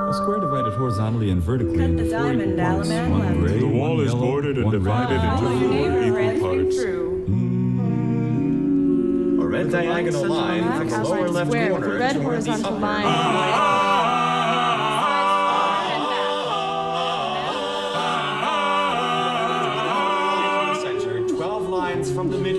A square divided horizontally and vertically Cut into the 4 equal diamond, parts. Alaman, One left. gray, The wall one is yellow, boarded and one divided red. into Follow your 4 neighbor, equal red came parts. true. A red diagonal line from the lower left Square with corner a red to one of these horizontal corners. line.